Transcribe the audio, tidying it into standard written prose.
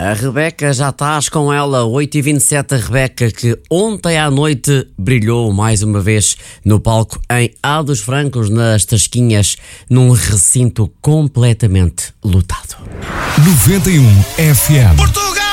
A Rebeca, já estás com ela, 8h27, a Rebeca, que ontem à noite brilhou mais uma vez no palco em A dos Francos, nas Tasquinhas, num recinto completamente lotado. 91 FM. Portugal!